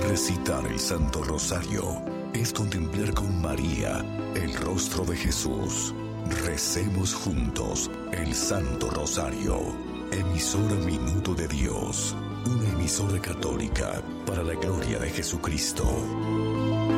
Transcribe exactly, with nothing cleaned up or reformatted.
Recitar el Santo Rosario es contemplar con María el rostro de Jesús. Recemos juntos el Santo Rosario. Emisora Minuto de Dios, una emisora católica para la gloria de Jesucristo.